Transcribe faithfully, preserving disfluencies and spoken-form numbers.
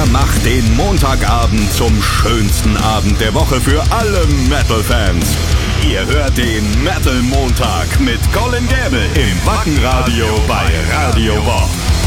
Er macht den Montagabend zum schönsten Abend der Woche für alle Metal-Fans. Ihr hört den Metal Montag mit Colin Gäbel im Wackenradio bei Radio Bob.